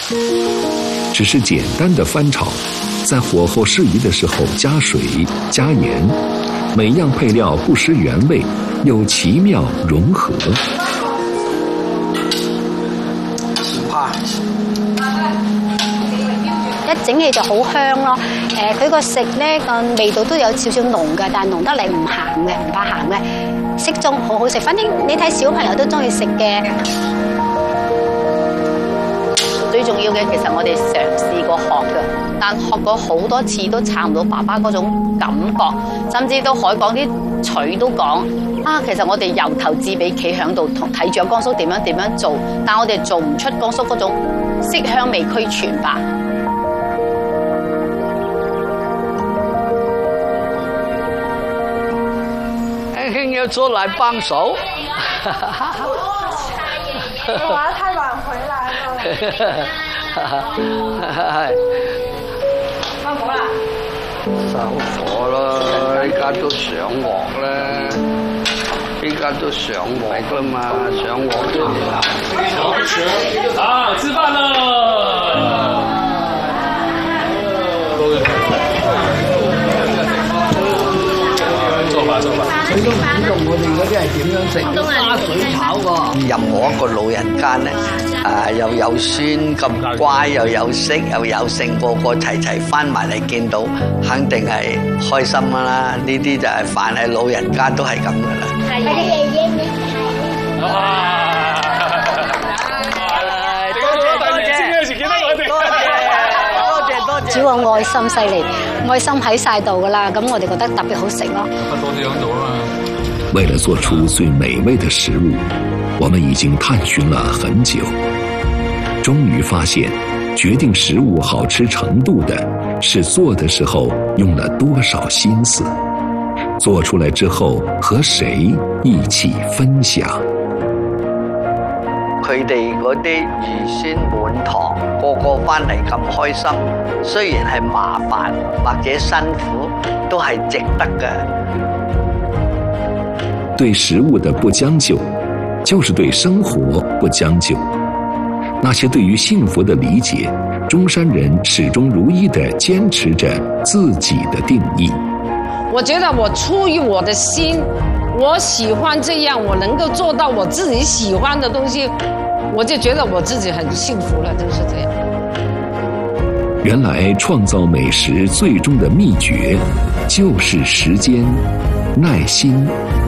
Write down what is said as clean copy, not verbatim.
只是简单的翻炒，在火候适宜的时候加水加盐，每样配料不失原味，又奇妙融合。 一整起就好香咯，佢個食咧個味道都有少少濃嘅，但係濃得嚟唔鹹嘅，唔怕鹹嘅，適中好好食。反正你睇小朋友都中意食嘅。 最重要嘅其實我哋嘗試過學嘅，但學過好多次都撐唔到爸爸嗰種感覺，甚至到海港啲廚都講啊，其實我哋由頭至尾企喺度同睇住江叔點樣做，但我哋做唔出江叔嗰種色香味俱全吧。 輕要出來幫手。 我玩太晚回來了。收火啦！ 收火啦！依家都上鑊啦，依家都上鑊啦嘛，上鑊都好，吃飯了。做法。 佢都唔知道我哋嗰啲係點樣食，花水炒㗎。任何一個老人家咧，又有孫咁乖，又有識，又有性，個個齊翻埋嚟見到，肯定係開心㗎啦。呢啲就係凡係老人家都係咁㗎啦。係啊！ 主要愛心犀利，愛心喺晒度噶啦，咁我哋覺得特別好食咯。 為了做出最美味的食物，我們已經探尋了很久，終於發現，決定食物好吃程度的是做的時候用了多少心思，做出來之後和誰一起分享。 佢哋嗰啲兒孫滿堂，個個翻嚟咁開心，雖然係麻煩或者辛苦，都係值得嘅。 對食物的不將就，就是對生活不將就。那些對於幸福的理解，中山人始終如一地堅持着自己的定義。 我覺得我出於我的心，我喜歡這樣，我能夠做到我自己喜歡的東西，我就覺得我自己很幸福了，就是這樣。 原來創造美食最終的秘訣，就是時間、耐心